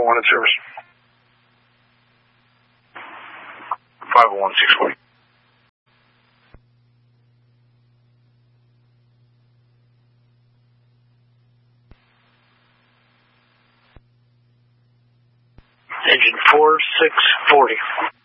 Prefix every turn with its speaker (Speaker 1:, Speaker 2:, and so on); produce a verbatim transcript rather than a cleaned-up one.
Speaker 1: oh one in service. five oh one, six forty. Engine four six forty.